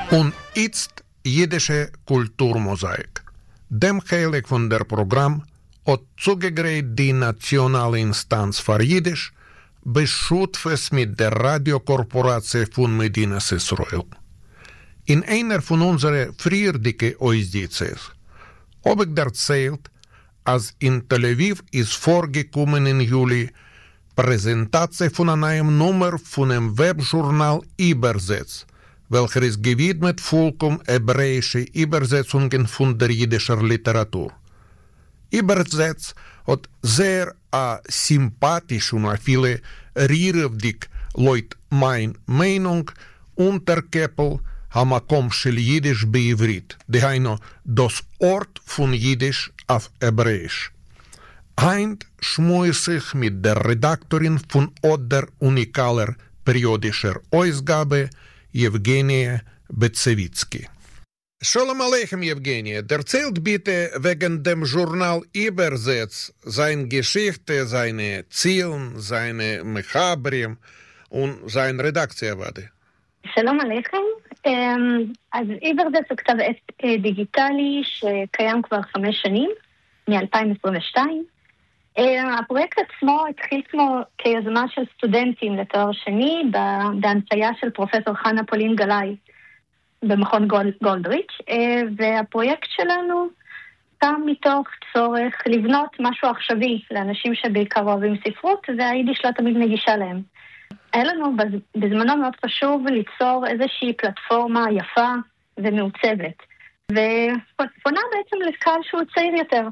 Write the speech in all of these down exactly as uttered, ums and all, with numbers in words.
Und jetzt jüdische Kulturmosaik. Dem heilig von der Programm hat zugegräht die nationale Instanz für Jiddisch beschutfes mit der Radiokorporatie von Medinas Israel. In einer von unseren früherdicke Ausdiensts habe ich erzählt, als in Tel Aviv ist vorgekommen im Juli Präsentation von einer Nummer von einem Webjournal Übersetz, welcher ist gewidmet vollkommen hebräische Übersetzungen von der jiddischen Literatur. Übersetz hat sehr a sympathisch und a viele rierevdik Leut mein Meinung unterkeppel hamakom shel Jiddisch beivrit, dehaino das Ort von Jiddisch auf Hebräisch. Heint schmui sich mit der Redaktorin von Oder unikaler periodischer Ausgabe Evgenie Bezewitsky. Shalom Aleichem, Evgenie. Erzählt bitte wegen dem Journal Übersetz seine Geschichte, seine Ziele, seine Mechabrim und seine Redaktionsarbeit. שלום עליכם. אז איברזץ הוא כתב עת דיגיטלי שקיים כבר חמש שנים, מ-אלפיים עשרים ושתיים. הפרויקט עצמו התחיל כמו כיוזמה של סטודנטים לתואר שני, בהנחייה של פרופסור חנה פולין גלאי במכון גולדריץ', והפרויקט שלנו קם מתוך צורך לבנות משהו עכשווי לאנשים שבעיקר אוהבים ספרות, והיידיש לא תמיד נגישה להם. היה לנו בזמנו מאוד חשוב ליצור איזושהי פלטפורמה יפה ומעוצבת, ופונה בעצם לקהל שהוא צעיר יותר.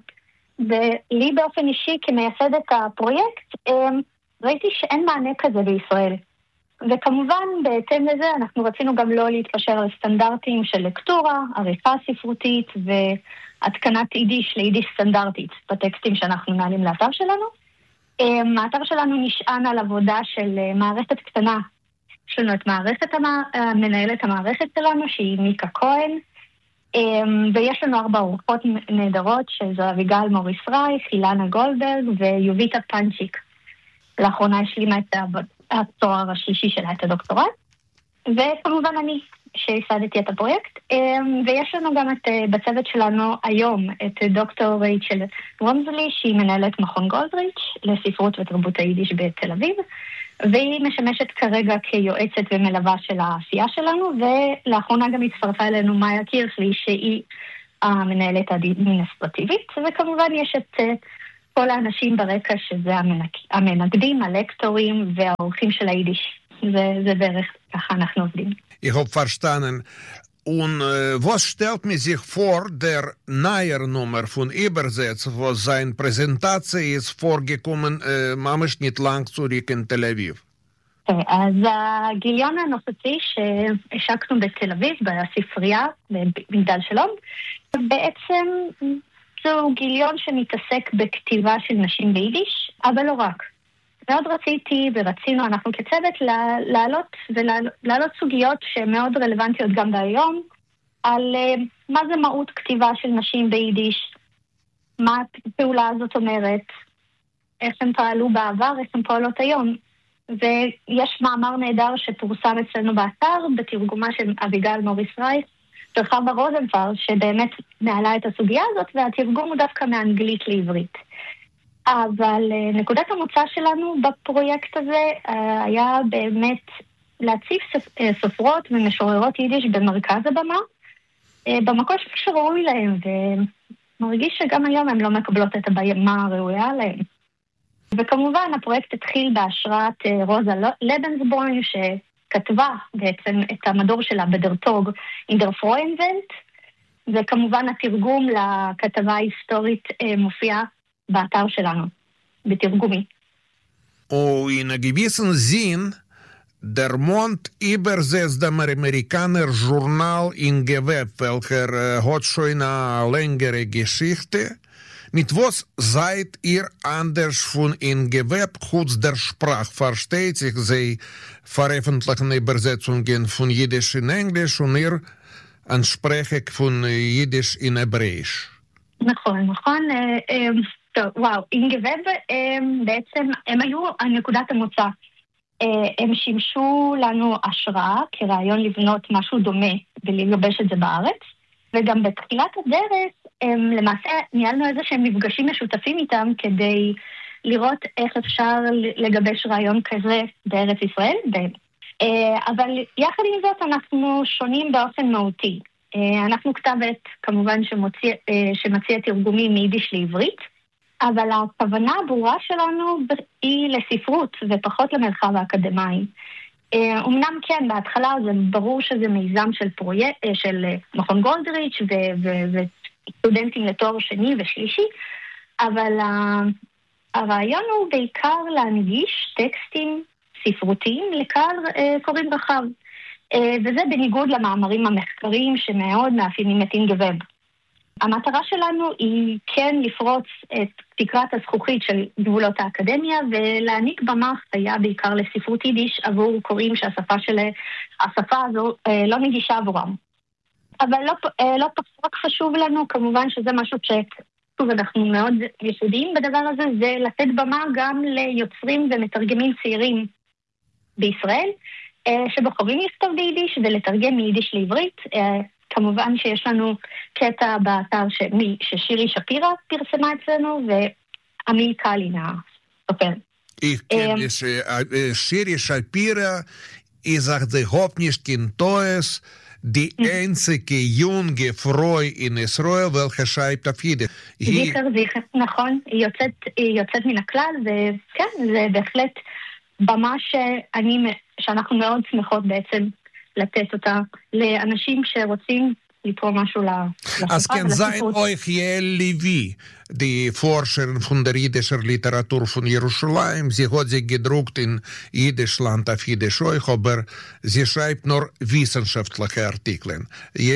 ולי באופן אישי כמייסדת הפרויקט, ראיתי שאין מענה כזה בישראל. וכמובן בהתאם לזה אנחנו רצינו גם לא להתפשר על סטנדרטים של לקטורה, עריכה ספרותית והתקנת יידיש ליידיש סטנדרטית בטקסטים שאנחנו מעלים לאתר שלנו. האתר שלנו נשען על עבודה של מערכת קטנה. יש לנו את מערכת מנהלת המערכת שלנו שהיא מיקה כהן, ויש לנו ארבע אורחות נהדרות שזו אביגל מוריס רייך, אילנה גולדברג ויוביטה פנצ'יק. לאחרונה השלימה את התואר השלישי שלה, את הדוקטורט, וכמובן אני שהסעדתי את הפרויקט, ויש לנו גם את, בצוות שלנו היום את דוקטור רייצ'ל רומזלי, שהיא מנהלת מכון גולדריץ' לספרות ותרבות היידיש בתל אביב, והיא משמשת כרגע כיועצת ומלווה של העשייה שלנו, ולאחרונה גם הצטרפה אלינו מאיה קירסלי, שהיא המנהלת האדמיניסטרטיבית, וכמובן יש את כל האנשים ברקע שזה המנגדים, הלקטורים והאורחים של היידיש. זה, זה בערך ככה אנחנו עובדים. Ich hab verstanden. Und äh, was stellt man sich vor, der neue Nummer von Übersetz, wo seine Präsentation ist vorgekommen, äh, ממש nicht lang zurück in Tel Aviv? אז הגיליון הנוכחי שהשקנו בתל אביב, בספרייה, במגדל שלום, בעצם זהו גיליון שמתעסק בכתיבה של נשים ביידיש, אבל לא רק. מאוד רציתי ורצינו אנחנו כצוות לעלות ולעלות סוגיות שמאוד רלוונטיות גם בהיום, על מה זה מהות כתיבה של נשים ביידיש, מה הפעולה הזאת אומרת, איך הן פעלו בעבר, איך הן פועלות היום. ויש מאמר נהדר שפורסם אצלנו באתר, בתרגומה של אביגל מוריס רייך, וחווה רוזנפלד, שבאמת מעלה את הסוגיה הזאת, והתרגום הוא דווקא מאנגלית לעברית. אבל נקודת המוצא שלנו בפרויקט הזה היה באמת להציב סופרות ומשוררות יידיש במרכז הבמה, במקום שראוי להם, ומרגיש שגם היום הם לא מקבלות את הבמה הראויה להם. וכמובן הפרויקט התחיל בהשראת רוזה לבנסבורן, שכתבה בעצם את המדור שלה בדרטוג אינדר פרוינבלט, וכמובן התרגום לכתבה ההיסטורית מופיע באתר שלנו, בתרגומי. Und in einem gewissen Sinn, der Mond übersetzt dem amerikaner Journal in Geweb, welcher äh, hat schon eine längere Geschichte. Mit was seid ihr anders von in Geweb, kurz der Sprache? Versteht sich, sie veröffentlichen Übersetzungen von Jiddisch in Englisch und ihr ansprechen von Jiddisch in Hebräisch. נכון, נכון. טוב, וואו, אינגבב בעצם, הם היו נקודת המוצא. הם שימשו לנו השראה כרעיון לבנות משהו דומה ולגבש את זה בארץ. וגם בתחילת הדרך, למעשה ניהלנו איזה שהם מפגשים משותפים איתם כדי לראות איך אפשר לגבש רעיון כזה בארץ ישראל. אבל יחד עם זאת אנחנו שונים באופן מהותי. אנחנו כתב עת כמובן שמוציא, שמציע תרגומים מיידיש לעברית, אבל הכוונה הברורה שלנו היא לספרות ופחות למרחב האקדמי. אמנם כן, בהתחלה זה ברור שזה מיזם של פרויקט, של מכון גולדריץ' וסטודנטים לתואר שני ושלישי, אבל הרעיון הוא בעיקר להנגיש טקסטים ספרותיים לקהל קוראים רחב. וזה בניגוד למאמרים המחקריים שמאוד מאפיינים את אינגווב. המטרה שלנו היא כן לפרוץ את תקרת הזכוכית של גבולות האקדמיה ולהעניק במה חיה בעיקר לספרות יידיש עבור קוראים שהשפה של השפה הזו לא נגישה עבורם. אבל לא, לא פחות חשוב לנו כמובן שזה משהו שטוב אנחנו מאוד יסודיים בדבר הזה, זה לתת במה גם ליוצרים ומתרגמים צעירים בישראל שבוחרים לכתוב ביידיש ולתרגם מיידיש לעברית. כמובן שיש לנו קטע באתר ששירי שפירה פרסמה אצלנו, ועמיל קלינה סופר. Shiri Shapira ist auch der Hauptnicht-Kintoes, die einzige junge Frau in Israel, welche schreibt auf Jiddisch. זיכר, זיכר, נכון, היא יוצאת מן הכלל, וכן, זה בהחלט במה שאני, שאנחנו מאוד שמחות בעצם לתת אותה לאנשים שרוצים לתרום משהו לשפה. Es kann sein, euch Jael Levi, die Forscherin von der jiddischen Literatur von Jerusalem, sie hat sich gedruckt in Jiddischland auf Jiddisch euch, aber sie schreibt nur wissenschaftliche Artikel.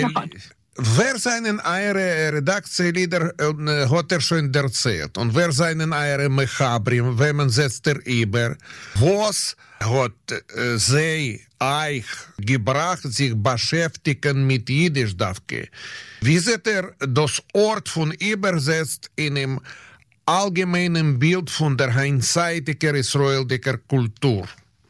Wer seinen eure Redaktielieder hat er schon erzählt und wer seinen eure Mechabrim, wenn man setzt er über, was hat sie euch gebracht, sich beschäftigen mit Jiddisch davke. Wie seht ihr das Ort von übersetzt in einem allgemeinen Bild von der einseitigen israeliger Kultur?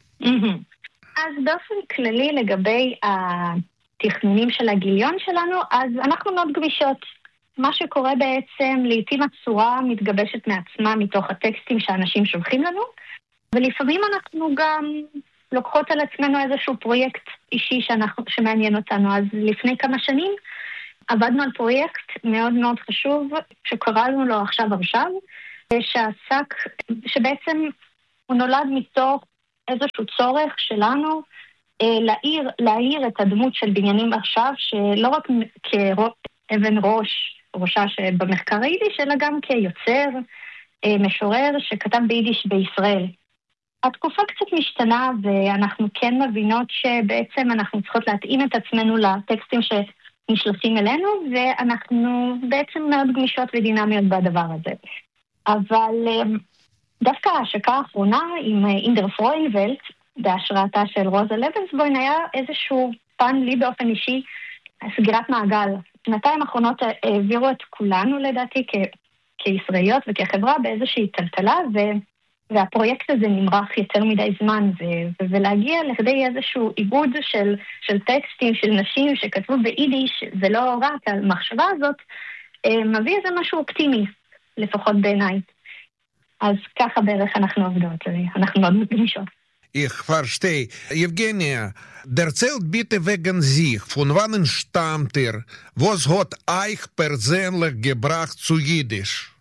אז באופן כללי לגבי התכנונים של הגיליון שלנו, אז אנחנו מאוד גמישות. מה שקורה בעצם, לעתים הצורה מתגבשת מעצמה מתוך הטקסטים שאנשים שולחים לנו, ולפעמים אנחנו גם לוקחות על עצמנו איזשהו פרויקט אישי שאנחנו, שמעניין אותנו. אז לפני כמה שנים עבדנו על פרויקט מאוד מאוד חשוב, שקראנו לו עכשיו עכשיו, שעסק, שבעצם הוא נולד מתוך איזשהו צורך שלנו להאיר, להאיר את הדמות של בנימין עכשיו, שלא רק כאבן ראש, ראשה שבמחקר היידיש, אלא גם כיוצר, משורר שכתב ביידיש בישראל. התקופה קצת משתנה, ואנחנו כן מבינות שבעצם אנחנו צריכות להתאים את עצמנו לטקסטים שנשלחים אלינו, ואנחנו בעצם מאוד גמישות ודינמיות בדבר הזה. אבל דווקא ההשקה האחרונה עם אינדר פרוינבלט, בהשראתה של רוזה לבנסבוים, היה איזשהו פן לי באופן אישי, סגירת מעגל. שנתיים האחרונות העבירו את כולנו לדעתי כ- כישראליות וכחברה באיזושהי טלטלה, ו- והפרויקט הזה נמרח יותר מדי זמן, ו- ולהגיע לכדי איזשהו עיבוד של, של טקסטים, של נשים שכתבו ביידיש, ולא רק על מחשבה הזאת, מביא איזה משהו אופטימי, לפחות בעיניי. אז ככה בערך אנחנו עובדות, אנחנו מאוד מגמישות. Ich verstehe. Evgenia, erzählt bitte wegen sich, von wann stammt ihr? Was hat euch persönlich gebracht zu Jiddisch?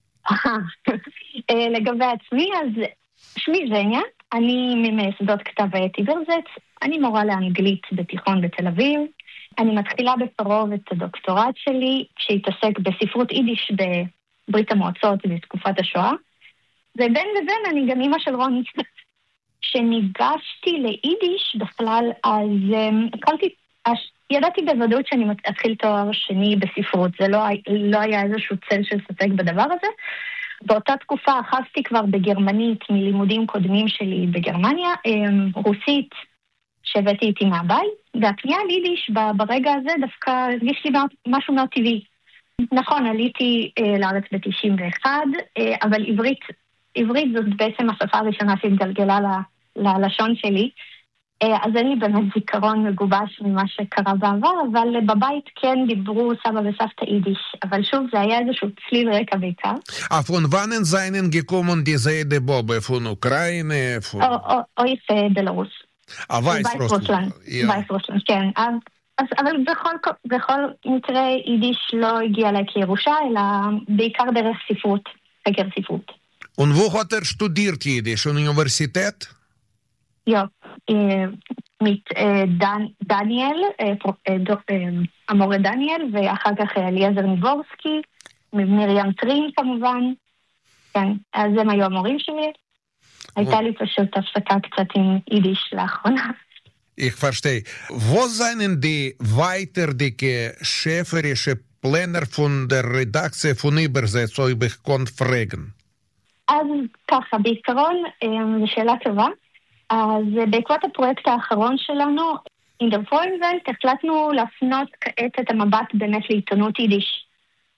לגבי עצמי, אז שמי זניה, אני ממייסדות כתב עת עברזץ, אני מורה לאנגלית בתיכון בתל אביב, אני מתחילה בקרוב את הדוקטורט שלי, שהתעסק בספרות יידיש בברית המועצות בתקופת השואה, ובין לבין אני גם אמא של רוני. כשניגשתי ליידיש בכלל, אז התחלתי, ידעתי בוודאות שאני אתחיל תואר שני בספרות, זה לא, לא היה איזשהו צל של ספק בדבר הזה. באותה תקופה אחזתי כבר בגרמנית מלימודים קודמים שלי בגרמניה, רוסית שהבאתי איתי מהבית, והפנייה על יידיש ברגע הזה דווקא הרגיש לי משהו מאוד טבעי. נכון, עליתי לארץ ב-תשעים ואחת, אבל עברית, עברית זאת בעצם השפה הראשונה שהתגלגלה ללשון שלי, אז אין לי באמת זיכרון מגובש ממה שקרה בעבר, אבל בבית כן דיברו סבא וסבתא יידיש, אבל שוב זה היה איזשהו צליל רקע בעיקר. Ah, von wann seien gekommen diese Idee, von Ukraine? Von... או בלרוס. Ah, וייסרוסלנד. וייסרוסלנד, כן. אז, אבל בכל, בכל מקרה יידיש לא הגיע לה כירושה, אלא בעיקר דרך ספרות, חקר ספרות. Und wo hat er studiert Jiddisch? Universität? Ja, mit דן, דניאל, המורה דניאל, ואחר כך אליעזר ניבורסקי, מרים טרין כמובן. כן, אז הם היו המורים שלי. הייתה לי פשוט הפסקה קצת עם יידיש לאחרונה. Ich verstehe. Wo seien die weiterdicke schäferische Pläne von der Redaktion von Übersetzung, ob ich konnte fragen? אז ככה, בעיקרון, זו שאלה טובה. אז בעקבות הפרויקט האחרון שלנו, אינדר פרוינבלט, החלטנו להפנות כעת את המבט באמת לעיתונות יידיש.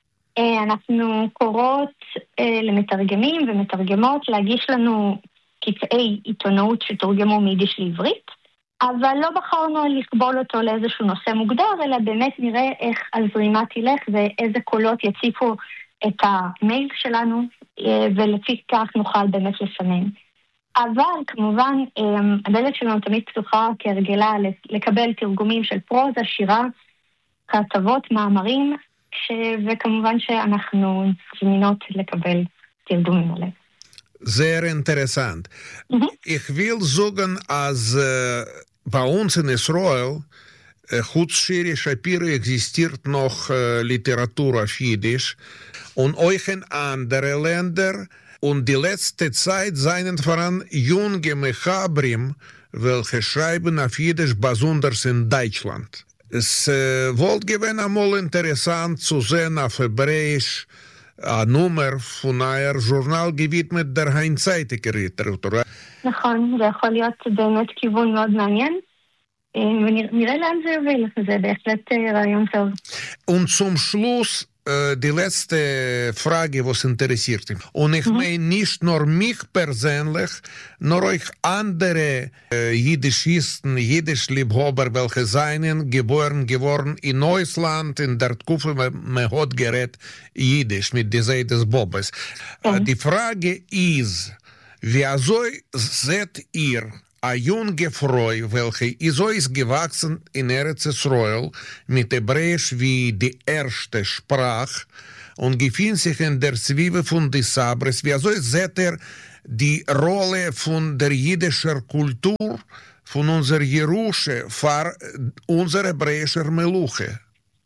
אנחנו קוראות למתרגמים ומתרגמות להגיש לנו קטעי עיתונות שתורגמו מיידיש לעברית, אבל לא בחרנו לכבול אותו לאיזשהו נושא מוגדר, אלא באמת נראה איך הזרימה תלך ואיזה קולות יציפו את המייל שלנו, ולפי כך נוכל באמת לסנן. אבל כמובן הדלת שלנו תמיד פתוחה כהרגלה לקבל תרגומים של פרוזה, שירה, כתבות, מאמרים, ש... וכמובן שאנחנו זמינות לקבל תרגומים עליהם. Sehr interessant. Mhm. Ich will sagen, als äh, bei uns in Israel äh, Chutzschiri Shapiro existiert noch äh, Literatur auf Jiddisch und euch in andere Länder und die letzte Zeit seien voran junge Mechabrim, welche schreiben auf Jiddisch, besonders in Deutschland. Es äh, wollte gewesen einmal interessant zu sehen auf Hebräisch, הנומר von einer Journal gewidmet der einseitigen Literatur. נכון, זה יכול להיות באמת כיוון מאוד מעניין, ונראה לאן זה יוביל, זה בהחלט רעיון טוב. Und zum Schluss die letzte Frage, was interessiert mich. Und ich mhm. meine nicht nur mich persönlich, nur euch andere äh, Jiddischisten, Jiddisch-Liebhaber, welche seien geboren geworden in Neusland, in der Tkufe, man hat gerät Jiddisch mit der Seite des Bobes. Mhm. Äh, die Frage ist, wieso seht ihr a junge Frau, welche so ist gewachsen in Eretz Israel, mit Hebräisch wie die erste Sprache und gefühlt sich in der Zwiebel von des Sabres. Wieso seht ihr die Rolle von der jüdischen Kultur, von unserer Jerusche, für unsere hebräische Meluche?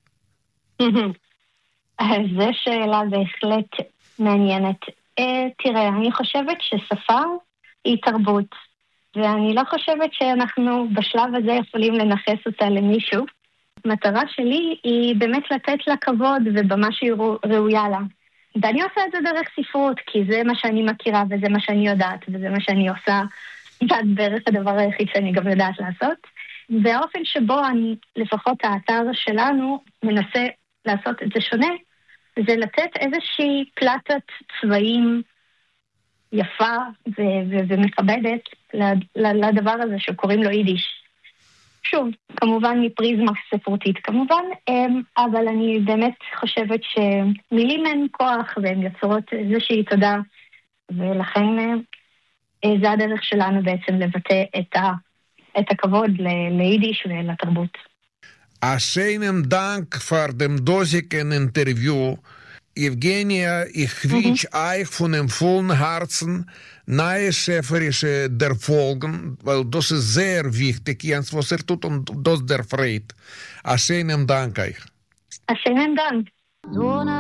זו שאלה בהחלט מעניינת. תראה, אני חושבת ששפה היא תרבות. ואני לא חושבת שאנחנו בשלב הזה יכולים לנחס אותה למישהו. המטרה שלי היא באמת לתת לה כבוד ובמה שהיא ראויה לה. ואני עושה את זה דרך ספרות, כי זה מה שאני מכירה וזה מה שאני יודעת, וזה מה שאני עושה, זה בערך הדבר היחיד שאני גם יודעת לעשות. והאופן שבו אני, לפחות האתר שלנו, מנסה לעשות את זה שונה, זה לתת איזושהי פלטת צבעים יפה ו- ו- ומכבדת לדבר הזה שקוראים לו יידיש. שוב, כמובן מפריזמה ספרותית כמובן, אבל אני באמת חושבת שמילים הן כוח והן יוצרות איזושהי תודה, ולכן זה הדרך שלנו בעצם לבטא את, ה- את הכבוד ל- ליידיש ולתרבות. Schönen Dank für dem dosigen Interview. Evgenia, ich wünsche mhm. euch von dem vollen Herzen neue schäferische der Folgen, weil das ist sehr wichtig, Jens, was er tut und das der Freude. A schönen Dank euch. A schönen Dank.